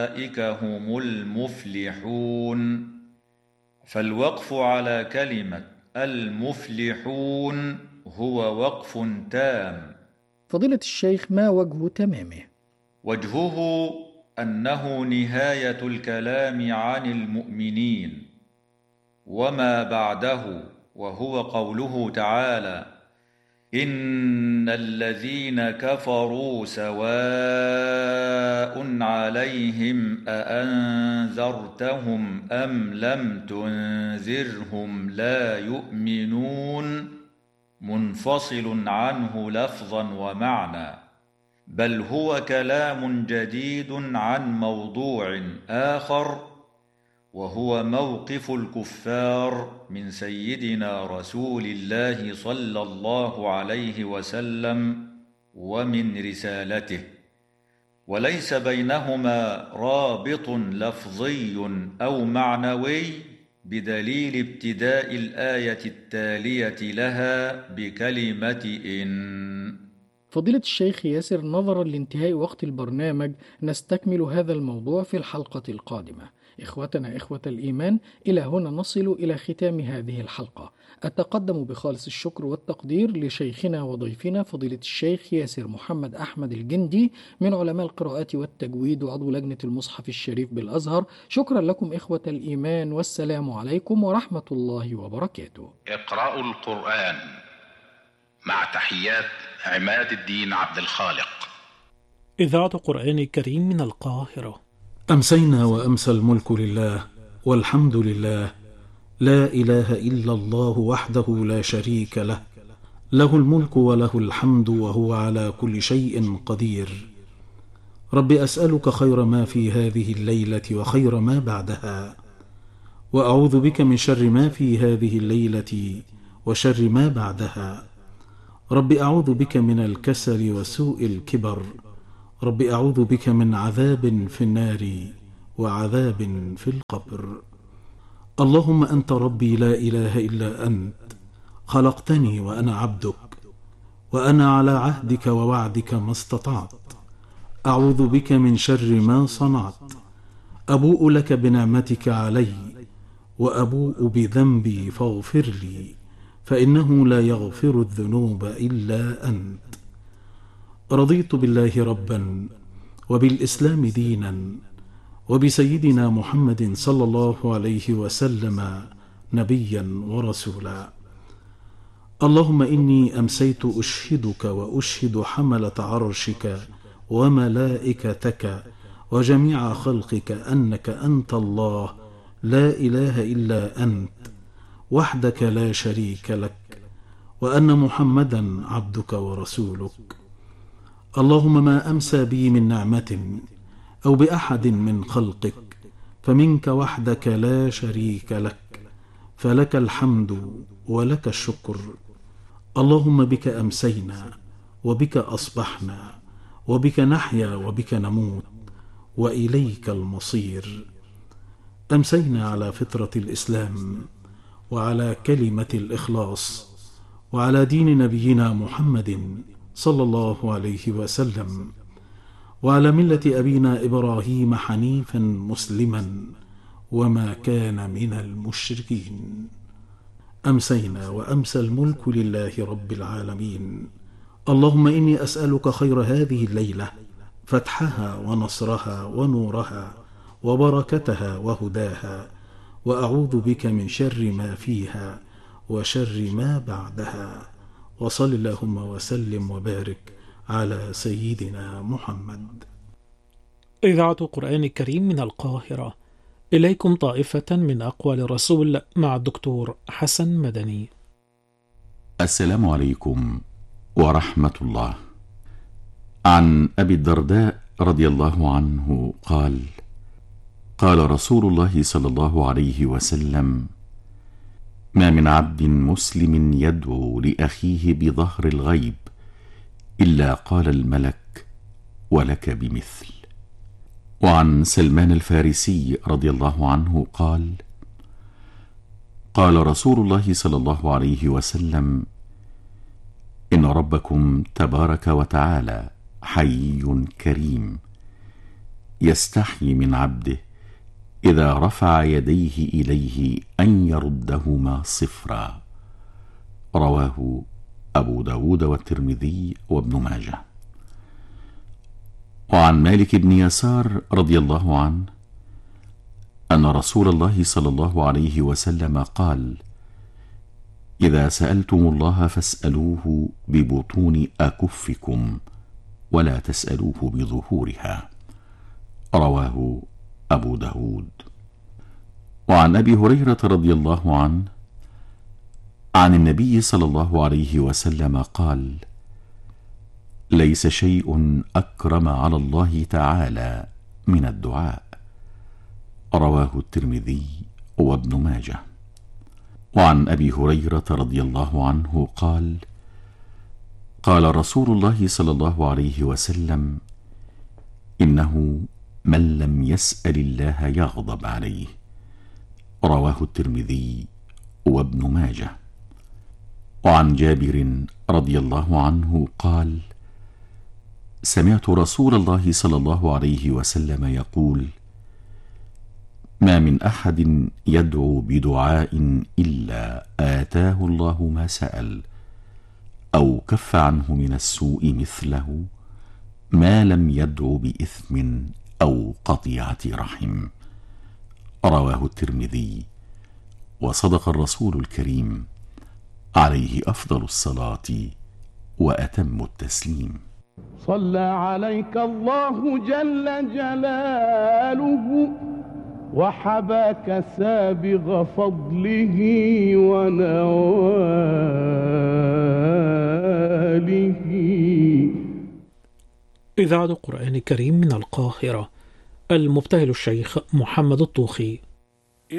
أولئك هم المفلحون. فالوقف على كلمة المفلحون هو وقف تام. فضيلة الشيخ، ما وجه تمامه؟ وجهه أنه نهاية الكلام عن المؤمنين وما بعده، وهو قوله تعالى: إن الذين كفروا سواء عليهم أأنذرتهم أم لم تنذرهم لا يؤمنون، منفصل عنه لفظا ومعنى، بل هو كلام جديد عن موضوع آخر، وهو موقف الكفار من سيدنا رسول الله صلى الله عليه وسلم ومن رسالته، وليس بينهما رابط لفظي أو معنوي بدليل ابتداء الآية التالية لها بكلمة إن. فضيلة الشيخ ياسر، نظرا لانتهاء وقت البرنامج نستكمل هذا الموضوع في الحلقة القادمة. إخوتنا إخوة الإيمان، إلى هنا نصل إلى ختام هذه الحلقة. أتقدم بخالص الشكر والتقدير لشيخنا وضيفنا فضيلة الشيخ ياسر محمد أحمد الجندي من علماء القراءات والتجويد وعضو لجنة المصحف الشريف بالأزهر. شكرا لكم إخوة الإيمان، والسلام عليكم ورحمة الله وبركاته. اقرأوا القرآن مع تحيات عماد الدين عبد الخالق. إذاعة قرآن الكريم من القاهرة. أمسينا وأمسى الملك لله، والحمد لله، لا إله إلا الله وحده لا شريك له، له الملك وله الحمد وهو على كل شيء قدير. رب أسألك خير ما في هذه الليلة وخير ما بعدها، وأعوذ بك من شر ما في هذه الليلة وشر ما بعدها. رب أعوذ بك من الكسل وسوء الكبر. رب أعوذ بك من عذاب في النار وعذاب في القبر. اللهم أنت ربي لا إله إلا أنت، خلقتني وأنا عبدك، وأنا على عهدك ووعدك ما استطعت. أعوذ بك من شر ما صنعت. أبوء لك بنعمتك علي وأبوء بذنبي فاغفر لي، فإنه لا يغفر الذنوب إلا أنت. رضيت بالله ربا وبالإسلام دينا وبسيدنا محمد صلى الله عليه وسلم نبيا ورسولا. اللهم إني أمسيت أشهدك وأشهد حملة عرشك وملائكتك وجميع خلقك أنك أنت الله لا إله إلا أنت وحدك لا شريك لك، وأن محمدا عبدك ورسولك. اللهم ما أمسى بي من نعمة أو بأحد من خلقك فمنك وحدك لا شريك لك، فلك الحمد ولك الشكر. اللهم بك أمسينا وبك أصبحنا وبك نحيا وبك نموت وإليك المصير. أمسينا على فطرة الإسلام وعلى كلمة الإخلاص وعلى دين نبينا محمد صلى الله عليه وسلم، وعلى ملة أبينا إبراهيم حنيفا مسلما وما كان من المشركين. أمسينا وأمسى الملك لله رب العالمين. اللهم إني أسألك خير هذه الليلة، فتحها ونصرها ونورها وبركتها وهداها، وأعوذ بك من شر ما فيها وشر ما بعدها. وصل اللهم وسلم وبارك على سيدنا محمد. إذاعة قرآن الكريم من القاهرة. إليكم طائفة من أقوال الرسول مع الدكتور حسن مدني. السلام عليكم ورحمة الله. عن أبي الدرداء رضي الله عنه قال: قال رسول الله صلى الله عليه وسلم: ما من عبد مسلم يدعو لأخيه بظهر الغيب إلا قال الملك: ولك بمثل. وعن سلمان الفارسي رضي الله عنه قال: قال رسول الله صلى الله عليه وسلم: إن ربكم تبارك وتعالى حي كريم، يستحيي من عبده إذا رفع يديه إليه أن يردهما صفرا. رواه أبو داود والترمذي وابن ماجه. وعن مالك بن يسار رضي الله عنه أن رسول الله صلى الله عليه وسلم قال: إذا سألتم الله فاسألوه ببطون أكفكم ولا تسألوه بظهورها. رواه أبو داود. وعن أبي هريرة رضي الله عنه عن النبي صلى الله عليه وسلم قال: ليس شيء أكرم على الله تعالى من الدعاء. رواه الترمذي وابن ماجه. وعن أبي هريرة رضي الله عنه قال: قال رسول الله صلى الله عليه وسلم: إنه من لم يسأل الله يغضب عليه. رواه الترمذي وابن ماجه. وعن جابر رضي الله عنه قال: سمعت رسول الله صلى الله عليه وسلم يقول: ما من أحد يدعو بدعاء إلا آتاه الله ما سأل أو كف عنه من السوء مثله ما لم يدعو بإثم أو قطيعة رحم. رواه الترمذي. وصدق الرسول الكريم عليه أفضل الصلاة وأتم التسليم. صلى عليك الله جل جلاله وحباك سابغ فضله ونواله. إذاعة القرآن الكريم من القاهرة. المبتهل الشيخ محمد الطوخي.